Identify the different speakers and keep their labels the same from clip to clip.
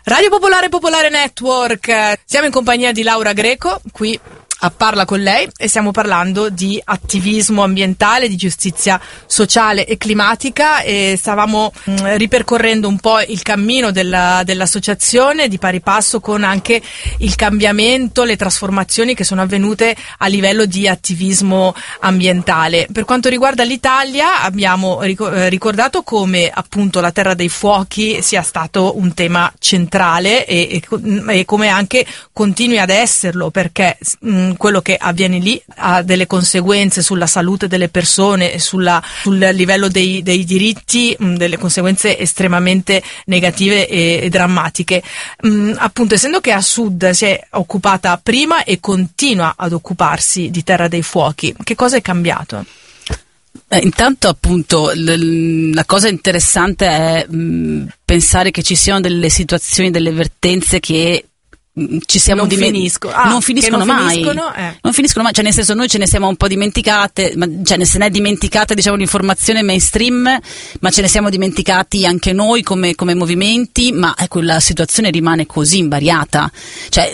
Speaker 1: Radio Popolare Popolare Network, siamo in compagnia di Laura Greco, qui a Parla con lei, e stiamo parlando di attivismo ambientale, di giustizia sociale e climatica, e stavamo ripercorrendo un po' il cammino dell'associazione di pari passo con anche il cambiamento, le trasformazioni che sono avvenute a livello di attivismo ambientale. Per quanto riguarda l'Italia, abbiamo ricordato come appunto la Terra dei Fuochi sia stato un tema centrale e come anche continui ad esserlo, perché quello che avviene lì ha delle conseguenze sulla salute delle persone e sul livello dei diritti, delle conseguenze estremamente negative e drammatiche. Appunto, essendo che a sud si è occupata prima e continua ad occuparsi di Terra dei Fuochi, che cosa è cambiato?
Speaker 2: Intanto appunto la cosa interessante è pensare che ci siano delle situazioni, delle vertenze che ci siamo non finiscono mai, cioè nel senso, noi ce ne siamo un po' dimenticate, cioè se ne è dimenticata, diciamo, l'informazione mainstream, ma ce ne siamo dimenticati anche noi come movimenti, ma la situazione rimane così invariata, cioè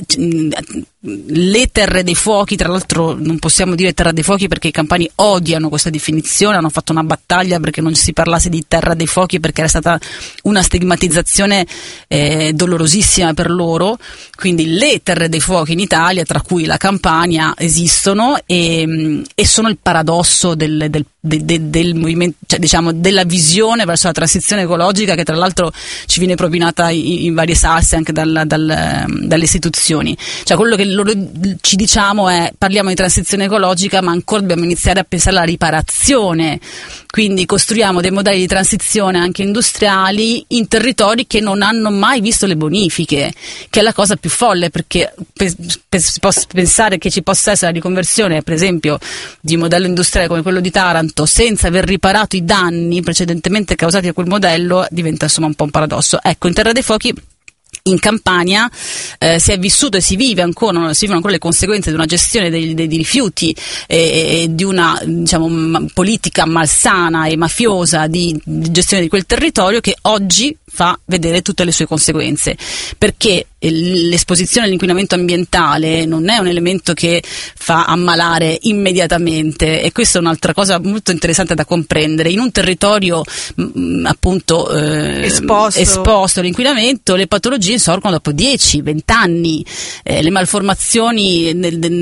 Speaker 2: le terre dei fuochi, tra l'altro non possiamo dire terra dei fuochi perché i campani odiano questa definizione, hanno fatto una battaglia perché non si parlasse di terra dei fuochi, perché era stata una stigmatizzazione dolorosissima per loro. Quindi le terre dei fuochi in Italia, tra cui la Campania, esistono e sono il paradosso del movimento, cioè diciamo della visione verso la transizione ecologica, che tra l'altro ci viene propinata in varie salse anche dalle istituzioni. Cioè quello che loro ci diciamo è: parliamo di transizione ecologica, ma ancora dobbiamo iniziare a pensare alla riparazione, quindi costruiamo dei modelli di transizione anche industriali in territori che non hanno mai visto le bonifiche, che è la cosa più folle, perché pensare che ci possa essere la riconversione, per esempio, di un modello industriale come quello di Taranto senza aver riparato i danni precedentemente causati da quel modello diventa insomma un po' un paradosso. Ecco, in Terra dei Fuochi, in Campania, si è vissuto e si vivono ancora le conseguenze di una gestione dei rifiuti e di una, diciamo, politica malsana e mafiosa di gestione di quel territorio, che oggi fa vedere tutte le sue conseguenze, perché l'esposizione all'inquinamento ambientale non è un elemento che fa ammalare immediatamente, e questa è un'altra cosa molto interessante da comprendere. In un territorio appunto esposto all'inquinamento, le patologie insorgono dopo 10-20 anni, le malformazioni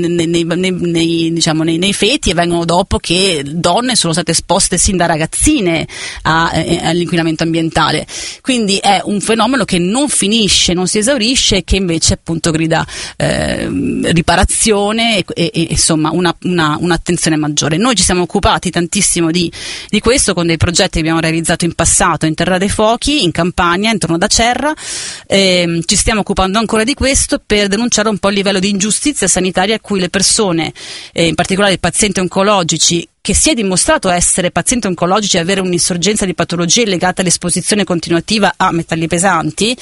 Speaker 2: nei feti avvengono dopo che donne sono state esposte sin da ragazzine all'inquinamento ambientale. Quindi è un fenomeno che non finisce, non si esaurisce, e che invece appunto grida riparazione e insomma un'attenzione maggiore. Noi ci siamo occupati tantissimo di questo con dei progetti che abbiamo realizzato in passato in Terra dei Fuochi, in Campania, intorno ad Acerra. Ci stiamo occupando ancora di questo per denunciare un po' il livello di ingiustizia sanitaria a cui le persone, in particolare i pazienti oncologici, che si è dimostrato essere pazienti oncologici e avere un'insorgenza di patologie legate all'esposizione continuativa a metalli pesanti,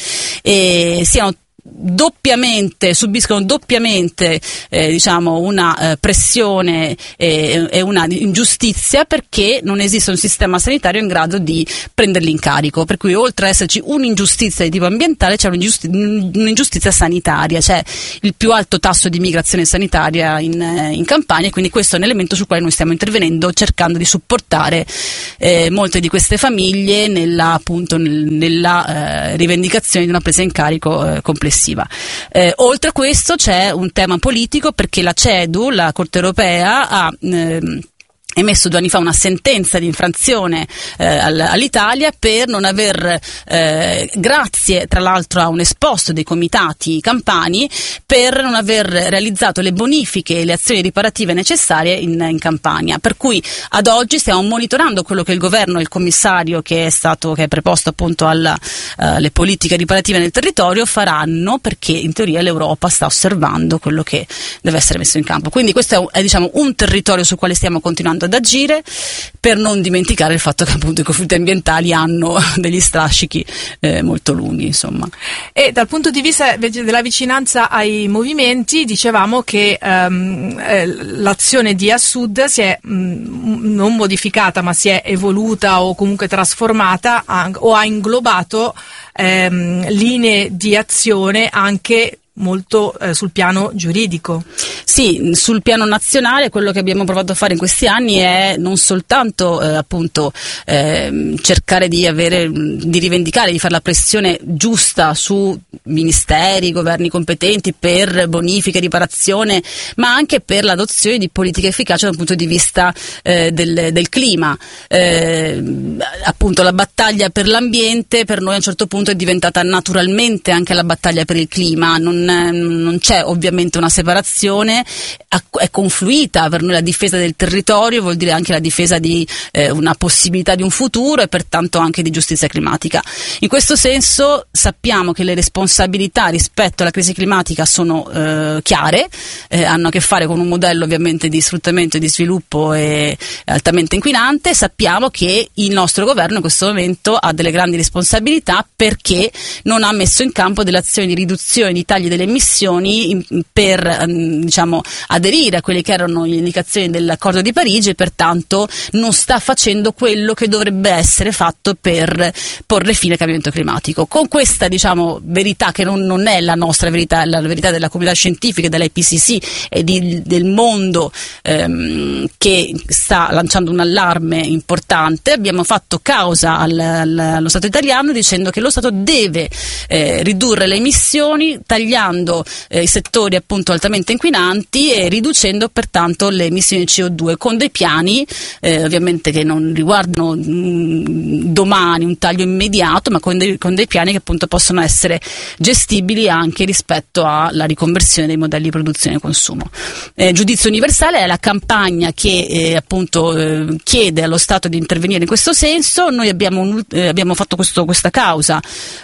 Speaker 2: subiscono doppiamente una pressione e una ingiustizia, perché non esiste un sistema sanitario in grado di prenderli in carico, per cui oltre ad esserci un'ingiustizia di tipo ambientale c'è un'ingiustizia sanitaria, c'è il più alto tasso di migrazione sanitaria in Campania, e quindi questo è un elemento sul quale noi stiamo intervenendo, cercando di supportare molte di queste famiglie nella rivendicazione di una presa in carico complessiva. Oltre a questo c'è un tema politico, perché la CEDU, la Corte Europea, ha emesso 2 anni fa una sentenza di infrazione all'Italia per non aver, grazie tra l'altro a un esposto dei comitati campani, per non aver realizzato le bonifiche e le azioni riparative necessarie in Campania. Per cui ad oggi stiamo monitorando quello che il governo e il commissario che è preposto appunto alle politiche riparative nel territorio faranno, perché in teoria l'Europa sta osservando quello che deve essere messo in campo. Quindi questo è diciamo un territorio sul quale stiamo continuando ad ad agire, per non dimenticare il fatto che appunto i conflitti ambientali hanno degli strascichi molto lunghi, insomma.
Speaker 1: E dal punto di vista della vicinanza ai movimenti, dicevamo che l'azione di Assud si è non modificata, ma si è evoluta o comunque trasformata o ha inglobato linee di azione anche molto sul piano giuridico.
Speaker 2: Sì, sul piano nazionale quello che abbiamo provato a fare in questi anni è non soltanto appunto cercare di rivendicare, di fare la pressione giusta su ministeri, governi competenti per bonifica e riparazione, ma anche per l'adozione di politiche efficaci dal punto di vista del clima. Appunto la battaglia per l'ambiente per noi a un certo punto è diventata naturalmente anche la battaglia per il clima, non c'è ovviamente una separazione, è confluita. Per noi la difesa del territorio vuol dire anche la difesa di una possibilità di un futuro e pertanto anche di giustizia climatica. In questo senso sappiamo che le responsabilità rispetto alla crisi climatica sono chiare, hanno a che fare con un modello ovviamente di sfruttamento e di sviluppo altamente inquinante. Sappiamo che il nostro governo in questo momento ha delle grandi responsabilità perché non ha messo in campo delle azioni di riduzione, di tagli delle emissioni per aderire a quelle che erano le indicazioni dell'accordo di Parigi e pertanto non sta facendo quello che dovrebbe essere fatto per porre fine al cambiamento climatico. Con questa verità che non è la nostra verità, è la verità della comunità scientifica, dell'IPCC e del mondo che sta lanciando un allarme importante, abbiamo fatto causa allo Stato italiano dicendo che lo Stato deve ridurre le emissioni tagliando i settori appunto altamente inquinanti e riducendo pertanto le emissioni di CO2 con dei piani ovviamente che non riguardano domani un taglio immediato, ma con dei piani che appunto possono essere gestibili anche rispetto alla riconversione dei modelli di produzione e consumo. Giudizio universale è la campagna che appunto chiede allo Stato di intervenire in questo senso. Noi abbiamo fatto questa causa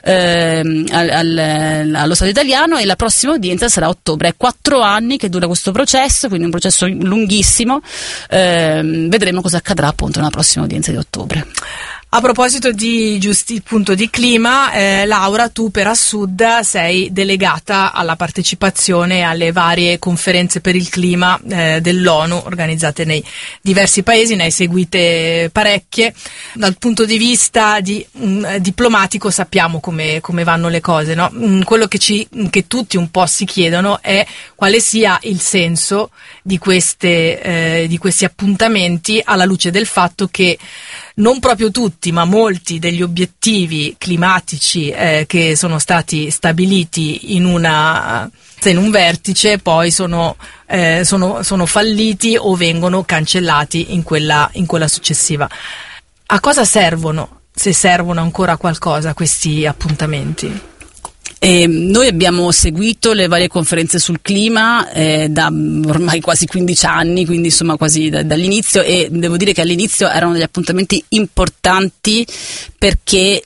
Speaker 2: allo Stato italiano e la prossima udienza sarà a ottobre. È 4 anni che dura questo processo, quindi un processo lunghissimo. Vedremo cosa accadrà appunto nella prossima udienza di ottobre.
Speaker 1: A proposito di clima, Laura, tu per Assud sei delegata alla partecipazione alle varie conferenze per il clima dell'ONU organizzate nei diversi paesi, ne hai seguite parecchie. Dal punto di vista diplomatico sappiamo come vanno le cose, no? Quello che tutti un po' si chiedono è quale sia il senso di questi appuntamenti alla luce del fatto che non proprio tutti, ma molti degli obiettivi climatici che sono stati stabiliti in un vertice poi sono falliti o vengono cancellati in quella successiva. A cosa servono, se servono ancora a qualcosa, questi appuntamenti?
Speaker 2: Noi abbiamo seguito le varie conferenze sul clima da ormai quasi 15 anni, quindi insomma quasi dall'inizio, e devo dire che all'inizio erano degli appuntamenti importanti perché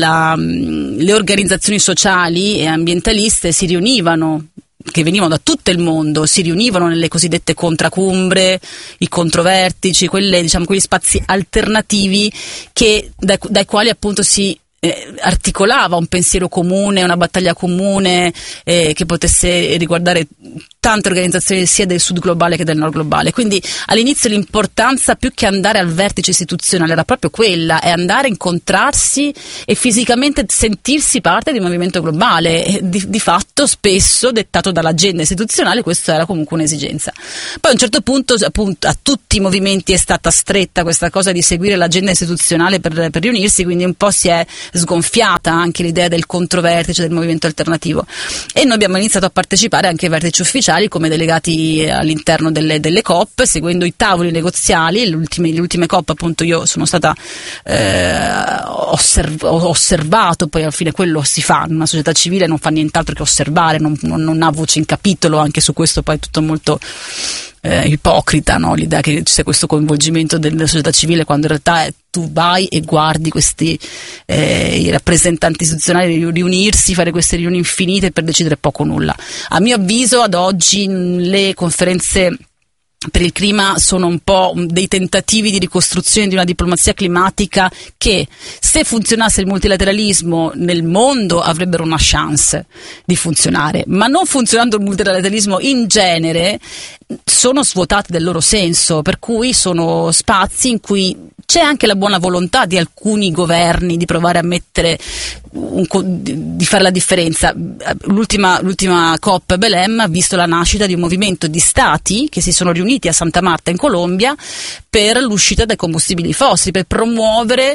Speaker 2: le organizzazioni sociali e ambientaliste si riunivano, che venivano da tutto il mondo, si riunivano nelle cosiddette contracumbre, i controvertici, quegli spazi alternativi dai quali appunto si articolava un pensiero comune, una battaglia comune che potesse riguardare tante organizzazioni sia del sud globale che del nord globale. Quindi all'inizio l'importanza, più che andare al vertice istituzionale, era proprio quella, è andare a incontrarsi e fisicamente sentirsi parte di un movimento globale, di fatto spesso dettato dall'agenda istituzionale. Questo era comunque un'esigenza. Poi a un certo punto appunto a tutti i movimenti è stata stretta questa cosa di seguire l'agenda istituzionale per riunirsi, quindi un po' si è sgonfiata anche l'idea del controvertice, del movimento alternativo, e noi abbiamo iniziato a partecipare anche ai vertici ufficiali come delegati all'interno delle COP, seguendo i tavoli negoziali. Le ultime COP appunto io sono stata ho osservato, poi alla fine quello si fa, una società civile non fa nient'altro che osservare, non ha voce in capitolo, anche su questo poi è tutto molto ipocrita, no? L'idea che ci sia questo coinvolgimento della società civile, quando in realtà tu vai e guardi questi i rappresentanti istituzionali riunirsi, fare queste riunioni infinite per decidere poco o nulla. A mio avviso ad oggi le conferenze per il clima sono un po' dei tentativi di ricostruzione di una diplomazia climatica che, se funzionasse il multilateralismo nel mondo, avrebbero una chance di funzionare, ma non funzionando il multilateralismo in genere sono svuotati del loro senso, per cui sono spazi in cui c'è anche la buona volontà di alcuni governi di provare a mettere di fare la differenza. L'ultima COP Belém ha visto la nascita di un movimento di stati che si sono riuniti a Santa Marta in Colombia per l'uscita dai combustibili fossili, per promuovere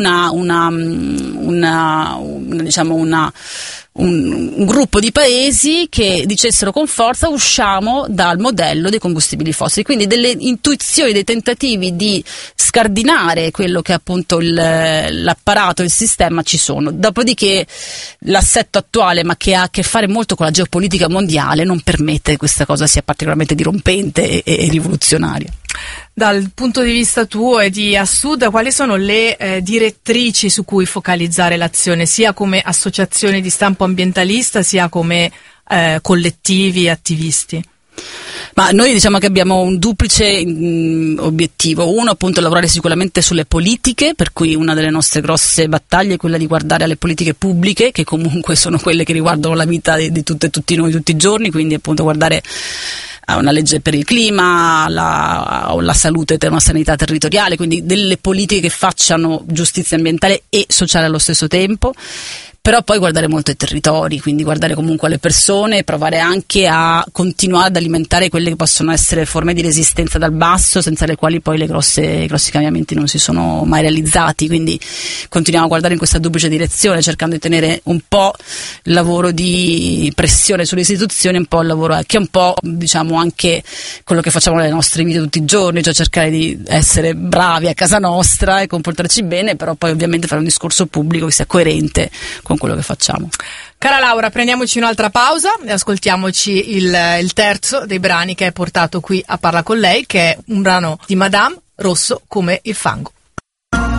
Speaker 2: un gruppo di paesi che dicessero con forza: usciamo dal modello dei combustibili fossili. Quindi delle intuizioni, dei tentativi di scardinare quello che è appunto l'apparato, il sistema, ci sono. Dopodiché l'assetto attuale, ma che ha a che fare molto con la geopolitica mondiale, non permette che questa cosa sia particolarmente dirompente e rivoluzionaria.
Speaker 1: Dal punto di vista tuo e di Assud, quali sono le direttrici su cui focalizzare l'azione, sia come associazioni di stampo ambientalista, sia come collettivi attivisti?
Speaker 2: Ma noi diciamo che abbiamo un duplice obiettivo. Uno, appunto, lavorare sicuramente sulle politiche, per cui una delle nostre grosse battaglie è quella di guardare alle politiche pubbliche, che comunque sono quelle che riguardano la vita di tutte e tutti noi tutti i giorni, quindi appunto guardare a una legge per il clima, alla salute, una sanità territoriale, quindi delle politiche che facciano giustizia ambientale e sociale allo stesso tempo. Però poi guardare molto ai territori, quindi guardare comunque alle persone e provare anche a continuare ad alimentare quelle che possono essere forme di resistenza dal basso, senza le quali poi i grossi cambiamenti non si sono mai realizzati. Quindi continuiamo a guardare in questa duplice direzione, cercando di tenere un po' il lavoro di pressione sulle istituzioni, un po' il lavoro che è un po', diciamo, anche quello che facciamo nelle nostre vite tutti i giorni, cioè cercare di essere bravi a casa nostra e comportarci bene, però poi ovviamente fare un discorso pubblico che sia coerente con quello che facciamo.
Speaker 1: Cara Laura, prendiamoci un'altra pausa e ascoltiamoci il terzo dei brani che hai portato qui a Parla con lei, che è un brano di Madame, Rosso come il fango.